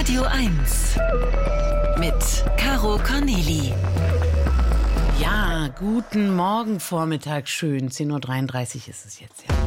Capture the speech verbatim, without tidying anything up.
Radio eins mit Caro Corneli. Ja, guten Morgen, Vormittag, schön. zehn Uhr dreiunddreißig ist es jetzt, ja.